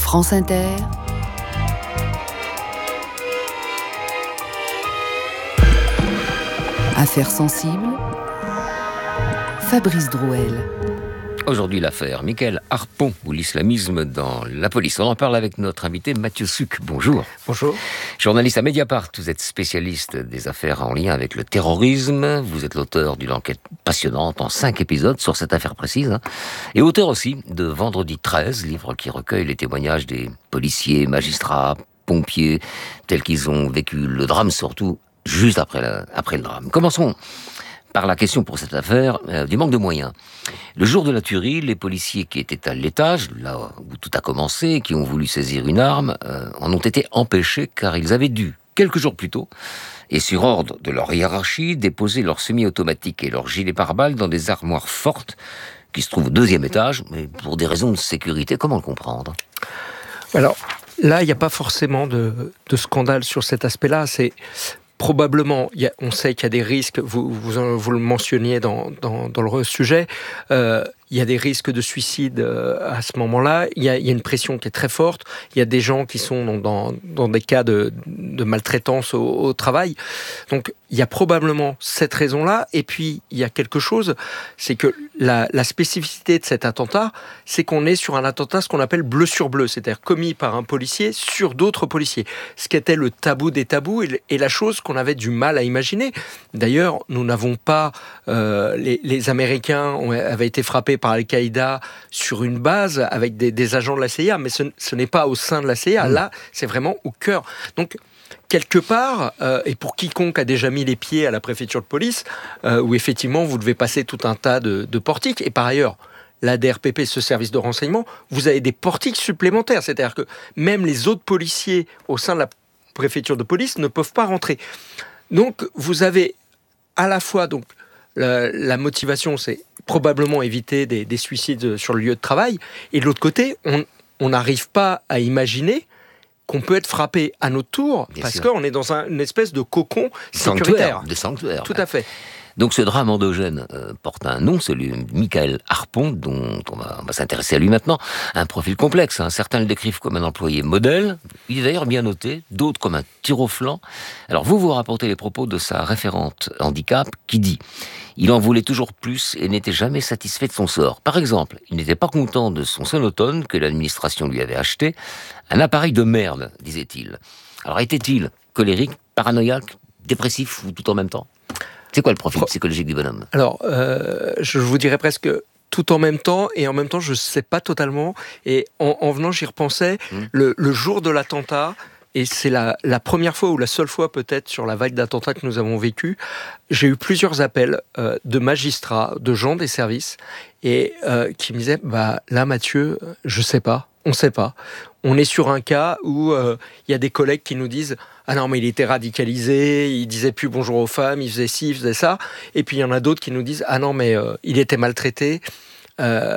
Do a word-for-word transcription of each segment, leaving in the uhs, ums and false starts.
France Inter, Affaires sensibles, Fabrice Drouel. Aujourd'hui, l'affaire Michael Harpon ou l'islamisme dans la police. On en parle avec notre invité Mathieu Suc. Bonjour. Bonjour. Journaliste à Mediapart, vous êtes spécialiste des affaires en lien avec le terrorisme. Vous êtes l'auteur d'une enquête passionnante en cinq épisodes sur cette affaire précise. Et auteur aussi de Vendredi treize, livre qui recueille les témoignages des policiers, magistrats, pompiers, tels qu'ils ont vécu le drame, surtout juste après, la, après le drame. Commençons par la question pour cette affaire euh, du manque de moyens. Le jour de la tuerie, les policiers qui étaient à l'étage, là où tout a commencé, qui ont voulu saisir une arme, euh, en ont été empêchés car ils avaient dû, quelques jours plus tôt, et sur ordre de leur hiérarchie, déposer leur semi-automatique et leur gilet pare-balles dans des armoires fortes qui se trouvent au deuxième étage, mais pour des raisons de sécurité. Comment le comprendre ? Alors, là, il n'y a pas forcément de, de scandale sur cet aspect-là. C'est probablement, il y a, on sait qu'il y a des risques, vous, vous, vous le mentionniez dans, dans, dans le sujet, euh, il y a des risques de suicide euh, à ce moment-là, il y, a, il y a une pression qui est très forte, il y a des gens qui sont dans, dans, dans des cas de, de maltraitance au, au travail, donc il y a probablement cette raison-là, et puis il y a quelque chose, c'est que la, la spécificité de cet attentat, c'est qu'on est sur un attentat, ce qu'on appelle bleu sur bleu, c'est-à-dire commis par un policier sur d'autres policiers, ce qui était le tabou des tabous et, et la chose qu'on avait du mal à imaginer. D'ailleurs, nous n'avons pas, euh, les, les Américains ont, avaient été frappés par Al-Qaïda sur une base avec des, des agents de la C I A, mais ce, ce n'est pas au sein de la C I A, mmh. Là, c'est vraiment au cœur. Donc, quelque part, euh, et pour quiconque a déjà mis les pieds à la préfecture de police, euh, où effectivement vous devez passer tout un tas de, de portiques, et par ailleurs, l'A D R P P, ce service de renseignement, vous avez des portiques supplémentaires, c'est-à-dire que même les autres policiers au sein de la préfecture de police ne peuvent pas rentrer. Donc, vous avez à la fois donc la, la motivation, c'est probablement éviter des, des suicides sur le lieu de travail, et de l'autre côté, on n'arrive pas à imaginer qu'on peut être frappé à notre tour, Bien parce sûr. qu'on est dans un, une espèce de cocon sécuritaire. Des sanctuaires. Tout à fait. Donc ce drame endogène euh, porte un nom, celui de Michael Harpon, dont on va, on va s'intéresser à lui maintenant. Un profil complexe, hein. Certains le décrivent comme un employé modèle, il est d'ailleurs bien noté, d'autres comme un tir au flanc. Alors vous, vous rapportez les propos de sa référente handicap, qui dit « Il en voulait toujours plus et n'était jamais satisfait de son sort. Par exemple, il n'était pas content de son sonotone que l'administration lui avait acheté, un appareil de merde, disait-il. Alors était-il colérique, paranoïaque, dépressif ou tout en même temps ? C'est quoi le profil psychologique du bonhomme ? Alors, euh, je vous dirais presque tout en même temps, et en même temps, je ne sais pas totalement. Et en, en venant, j'y repensais, mmh. le, le jour de l'attentat, et c'est la, la première fois, ou la seule fois peut-être, sur la vague d'attentats que nous avons vécu, j'ai eu plusieurs appels euh, de magistrats, de gens des services, et euh, qui me disaient, bah, là, Mathieu, je ne sais pas, on ne sait pas. On est sur un cas où il euh, y a des collègues qui nous disent « Ah non, mais il était radicalisé, il disait plus bonjour aux femmes, il faisait ci, il faisait ça. » Et puis il y en a d'autres qui nous disent « Ah non, mais euh, il était maltraité. Euh, »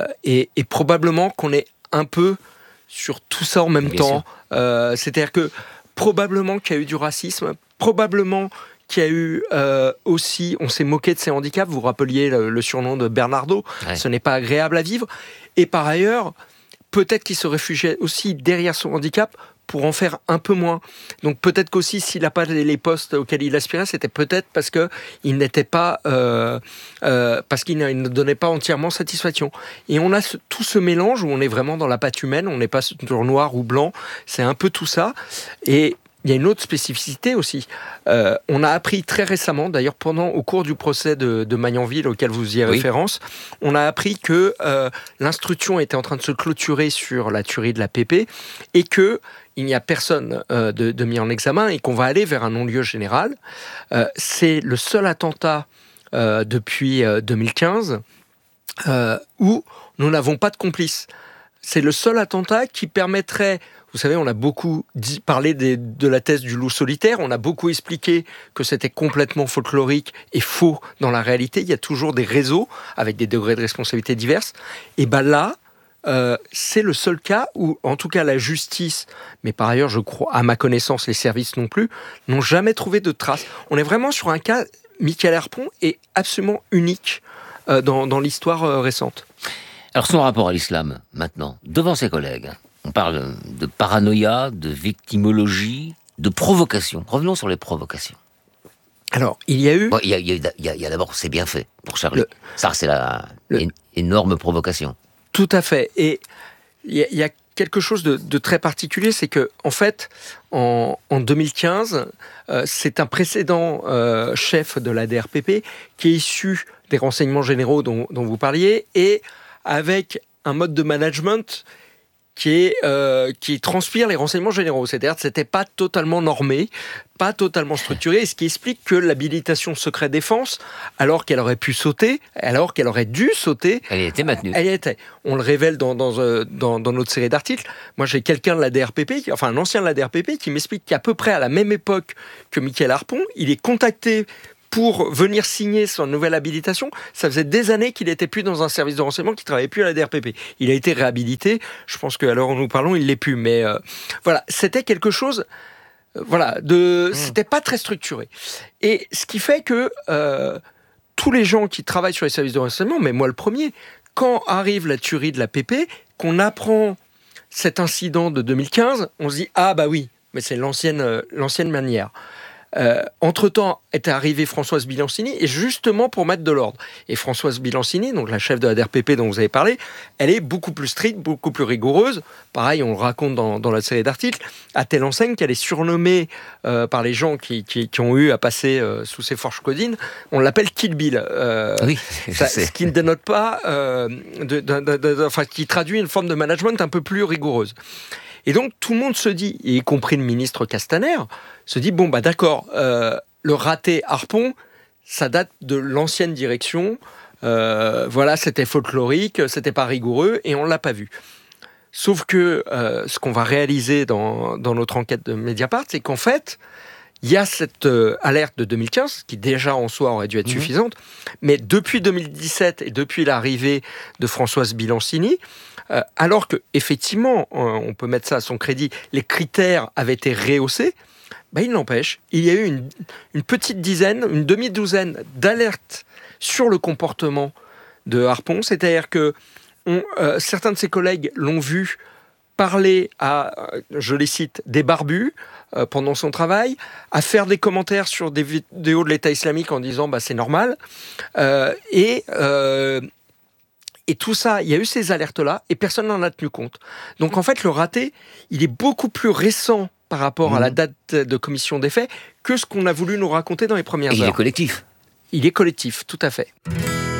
et, et probablement qu'on est un peu sur tout ça en même Bien temps. Euh, c'est-à-dire que probablement qu'il y a eu du racisme, probablement qu'il y a eu euh, aussi, on s'est moqué de ses handicaps, vous rappeliez le, le surnom de Bernardo, ouais. Ce n'est pas agréable à vivre. Et par ailleurs, peut-être qu'il se réfugiait aussi derrière son handicap pour en faire un peu moins. Donc peut-être qu'aussi, s'il n'a pas les postes auxquels il aspirait, c'était peut-être parce qu'il n'était pas, euh, euh, parce qu'il ne donnait pas entièrement satisfaction. Et on a ce, tout ce mélange où on est vraiment dans la patte humaine, on n'est pas sur noir ou blanc, c'est un peu tout ça. Et il y a une autre spécificité aussi. Euh, on a appris très récemment, d'ailleurs pendant au cours du procès de, de Magnanville auquel vous faisiez oui. référence, on a appris que euh, l'instruction était en train de se clôturer sur la tuerie de la P P et que il n'y a personne euh, de, de mis en examen et qu'on va aller vers un non-lieu général. Euh, c'est le seul attentat euh, depuis euh, deux mille quinze euh, où nous n'avons pas de complice. C'est le seul attentat qui permettrait... Vous savez, on a beaucoup dit, parlé des, de la thèse du loup solitaire, on a beaucoup expliqué que c'était complètement folklorique et faux dans la réalité. Il y a toujours des réseaux avec des degrés de responsabilité diverses. Et bien là, euh, c'est le seul cas où, en tout cas, la justice, mais par ailleurs, je crois, à ma connaissance, les services non plus, n'ont jamais trouvé de traces. On est vraiment sur un cas, Michael Harpon est absolument unique euh, dans, dans l'histoire euh, récente. Alors son rapport à l'islam, maintenant, devant ses collègues, on parle de paranoïa, de victimologie, de provocation. Revenons sur les provocations. Alors, il y a eu... Bon, il y a, il y a, il y a, il y a d'abord, c'est bien fait pour Charlie. Le, Ça, c'est la le, une énorme provocation. Tout à fait. Et il y a, il y a quelque chose de, de très particulier, c'est que, en fait, en, en deux mille quinze, euh, c'est un précédent euh, chef de la D R P P qui est issu des renseignements généraux dont, dont vous parliez, et avec un mode de management qui, est, euh, qui transpire les renseignements généraux. C'est-à-dire que ce n'était pas totalement normé, pas totalement structuré, ce qui explique que l'habilitation secret défense, alors qu'elle aurait pu sauter, alors qu'elle aurait dû sauter... Elle était maintenue. Elle était. On le révèle dans, dans, dans, dans notre série d'articles. Moi, j'ai quelqu'un de la D R P P, enfin un ancien de la D R P P, qui m'explique qu'à peu près à la même époque que Michael Harpon, il est contacté pour venir signer son nouvelle habilitation. Ça faisait des années qu'il n'était plus dans un service de renseignement, qu'il ne travaillait plus à la D R P P. Il a été réhabilité. Je pense qu'à l'heure où nous parlons, il ne l'est plus. Mais euh, voilà, c'était quelque chose... Euh, voilà, de, mmh. C'était pas très structuré. Et ce qui fait que euh, tous les gens qui travaillent sur les services de renseignement, mais moi le premier, quand arrive la tuerie de la P P, qu'on apprend cet incident de deux mille quinze, on se dit « Ah bah oui, mais c'est l'ancienne, euh, l'ancienne manière ». Euh, entre-temps, était arrivée Françoise Bilancini, et justement pour mettre de l'ordre. Et Françoise Bilancini, donc la chef de la D R P P dont vous avez parlé, elle est beaucoup plus stricte, beaucoup plus rigoureuse. Pareil, on le raconte dans, dans la série d'articles, à telle enseigne qu'elle est surnommée euh, par les gens qui, qui, qui ont eu à passer euh, sous ses forges codines, on l'appelle Kill Bill. Euh, oui, ça, ce qui ne dénote pas, euh, de, de, de, de, enfin, qui traduit une forme de management un peu plus rigoureuse. Et donc, tout le monde se dit, y compris le ministre Castaner, se dit, bon, bah d'accord, euh, le raté Harpon, ça date de l'ancienne direction, euh, voilà, c'était folklorique, c'était pas rigoureux, et on l'a pas vu. Sauf que euh, ce qu'on va réaliser dans, dans notre enquête de Mediapart, c'est qu'en fait, il y a cette euh, alerte de deux mille quinze, qui déjà en soi aurait dû être mmh. suffisante, mais depuis deux mille dix-sept, et depuis l'arrivée de Françoise Bilancini, Euh, alors que effectivement, on peut mettre ça à son crédit, les critères avaient été rehaussés, ben il n'empêche, il y a eu une, une petite dizaine, une demi-douzaine d'alertes sur le comportement de Harpon, c'est-à-dire que on, euh, certains de ses collègues l'ont vu parler à, je les cite, des barbus euh, pendant son travail, à faire des commentaires sur des vidéos de l'État islamique en disant bah, c'est normal, euh, et... Euh, Et tout ça, il y a eu ces alertes-là et personne n'en a tenu compte. Donc en fait, le raté, il est beaucoup plus récent par rapport mmh. à la date de commission des faits que ce qu'on a voulu nous raconter dans les premières et heures. Il est collectif. Il est collectif, tout à fait.